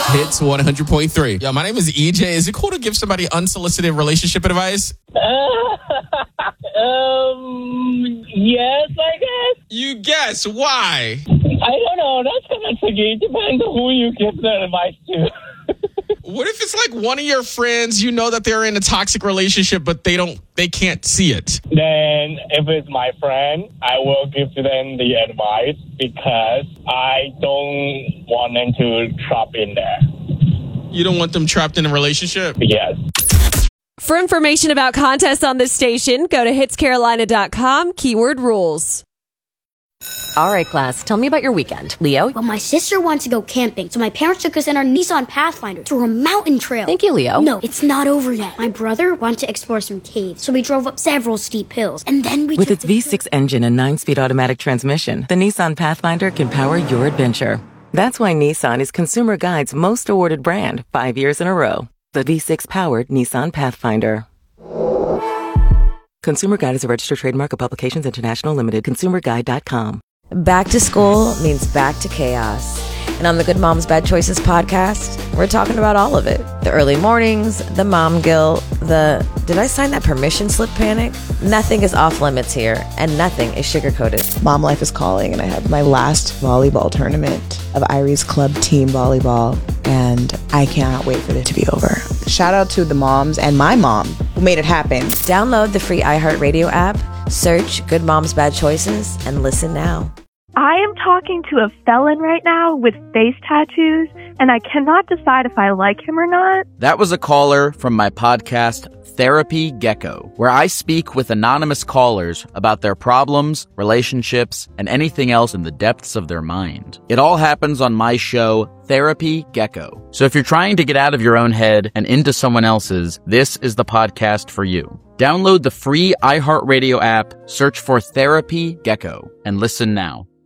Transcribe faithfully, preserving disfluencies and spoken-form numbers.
Hits one hundred point three. Yo, my name is E J. Is it cool to give somebody unsolicited relationship advice? Uh, um, yes, I guess. You guess. Why? I don't know. That's kind of tricky. It depends on who you give the advice to. What if it's like one of your friends, you know that they're in a toxic relationship, but they don't, they can't see it? Then if it's my friend, I will give them the advice because I don't want them to trap in there. You don't want them trapped in a relationship? Yes. For information about contests on this station, go to hits carolina dot com, keyword rules. All right, class, tell me about your weekend. Leo? Well, my sister wants to go camping, so my parents took us in our Nissan Pathfinder to a mountain trail. Thank you, Leo. No, it's not over yet. My brother wanted to explore some caves, so we drove up several steep hills, and then we With took its the V six engine and nine-speed automatic transmission, the Nissan Pathfinder can power your adventure. That's why Nissan is Consumer Guide's most awarded brand five years in a row. The V six-powered Nissan Pathfinder. Consumer Guide is a registered trademark of Publications International Limited. consumer guide dot com. Back to school means back to chaos. And on the Good Moms Bad Choices podcast, we're talking about all of it. The early mornings, the mom guilt, the did I sign that permission slip panic? Nothing is off limits here, and nothing is sugar-coated. Mom life is calling, and I have my last volleyball tournament of Irie's club team volleyball, and I cannot wait for it to be over. Shout out to the moms and my mom who made it happen. Download the free iHeartRadio app, search Good Moms Bad Choices, and listen now. I am talking to a felon right now with face tattoos, and I cannot decide if I like him or not. That was a caller from my podcast, Therapy Gecko, where I speak with anonymous callers about their problems, relationships, and anything else in the depths of their mind. It all happens on my show, Therapy Gecko. So if you're trying to get out of your own head and into someone else's, this is the podcast for you. Download the free iHeartRadio app, search for Therapy Gecko, and listen now.